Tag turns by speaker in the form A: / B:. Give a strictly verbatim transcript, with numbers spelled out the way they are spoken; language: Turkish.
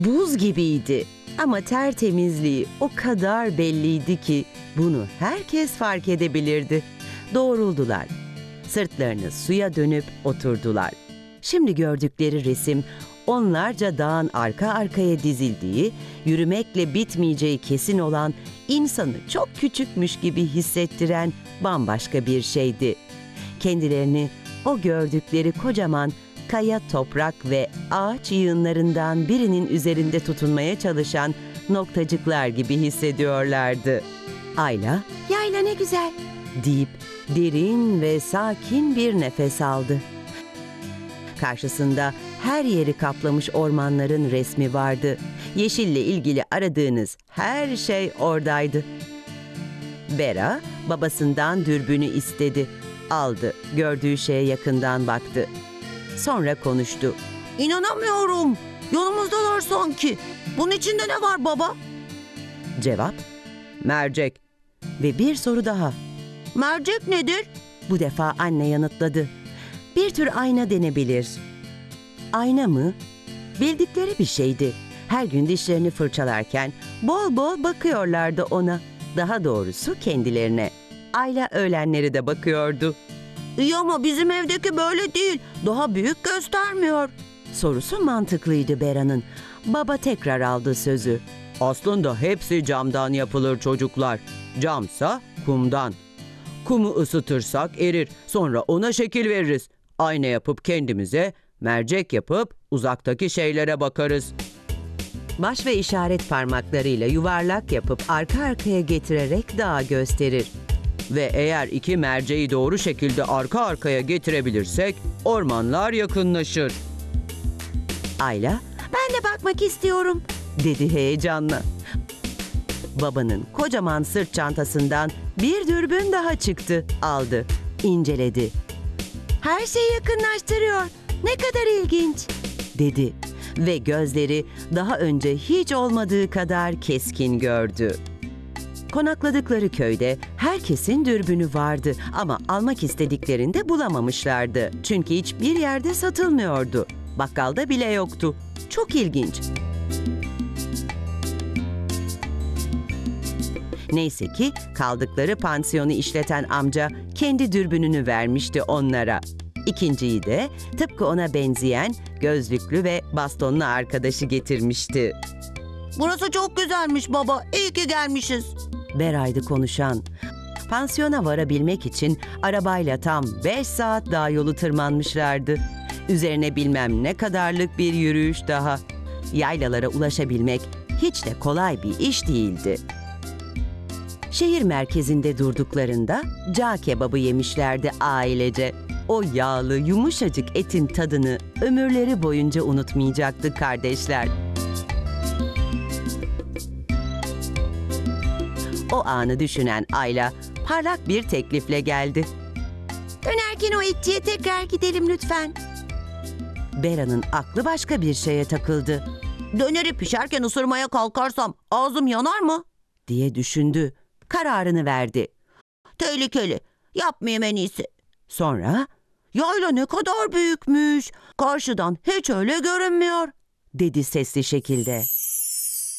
A: buz gibiydi. Ama tertemizliği o kadar belliydi ki bunu herkes fark edebilirdi. Doğruldular. Sırtlarını suya dönüp oturdular. Şimdi gördükleri resim onlarca dağın arka arkaya dizildiği, yürümekle bitmeyeceği kesin olan, insanı çok küçükmüş gibi hissettiren bambaşka bir şeydi. Kendilerini o gördükleri kocaman kaya, toprak ve ağaç yığınlarından birinin üzerinde tutunmaya çalışan noktacıklar gibi hissediyorlardı. Ayla, "Yayla ne güzel," deyip derin ve sakin bir nefes aldı. Karşısında her yeri kaplamış ormanların resmi vardı. Yeşille ilgili aradığınız her şey oradaydı. Bera babasından dürbünü istedi. Aldı, gördüğü şeye yakından baktı. Sonra konuştu.
B: "İnanamıyorum. Yanımızdalar sanki. Bunun içinde ne var baba?"
A: Cevap, "Mercek." Ve bir soru daha.
B: "Mercek nedir?"
A: Bu defa anne yanıtladı. "Bir tür ayna denebilir." Ayna mı? Bildikleri bir şeydi. Her gün dişlerini fırçalarken bol bol bakıyorlardı ona. Daha doğrusu kendilerine. Ayla öğlenleri de bakıyordu.
B: "İyi ama bizim evdeki böyle değil. Daha büyük göstermiyor."
A: Sorusu mantıklıydı Bera'nın. Baba tekrar aldı sözü. "Aslında hepsi camdan yapılır çocuklar. Camsa kumdan. Kumu ısıtırsak erir. Sonra ona şekil veririz. Ayna yapıp kendimize, mercek yapıp uzaktaki şeylere bakarız." Baş ve işaret parmaklarıyla yuvarlak yapıp arka arkaya getirerek dağa gösterir. Ve eğer iki merceği doğru şekilde arka arkaya getirebilirsek ormanlar yakınlaşır. Ayla,
B: "Ben de bakmak istiyorum,"
A: dedi heyecanla. Babanın kocaman sırt çantasından bir dürbün daha çıktı, aldı, inceledi.
B: "Her şeyi yakınlaştırıyor. Ne kadar ilginç,"
A: dedi ve gözleri daha önce hiç olmadığı kadar keskin gördü. Konakladıkları köyde herkesin dürbünü vardı ama almak istediklerinde bulamamışlardı. Çünkü hiçbir yerde satılmıyordu. Bakkalda bile yoktu. Çok ilginç. Neyse ki kaldıkları pansiyonu işleten amca kendi dürbününü vermişti onlara. İkinciyi de tıpkı ona benzeyen gözlüklü ve bastonlu arkadaşı getirmişti.
B: "Burası çok güzelmiş baba. İyi ki gelmişiz."
A: Beray'dı konuşan. Pansiyona varabilmek için arabayla tam beş saat dağ yolu tırmanmışlardı. Üzerine bilmem ne kadarlık bir yürüyüş daha. Yaylalara ulaşabilmek hiç de kolay bir iş değildi. Şehir merkezinde durduklarında cağ kebabı yemişlerdi ailece. O yağlı, yumuşacık etin tadını ömürleri boyunca unutmayacaktı kardeşler. O anı düşünen Ayla parlak bir teklifle geldi.
B: "Dönerken o etçiye tekrar gidelim lütfen."
A: Bera'nın aklı başka bir şeye takıldı.
B: "Döneri pişerken ısırmaya kalkarsam ağzım yanar mı?"
A: diye düşündü. Kararını verdi.
B: "Tehlikeli. Yapmayayım en iyisi."
A: Sonra,
B: "Yayla ne kadar büyükmüş. Karşıdan hiç öyle görünmüyor,"
A: dedi sesli şekilde.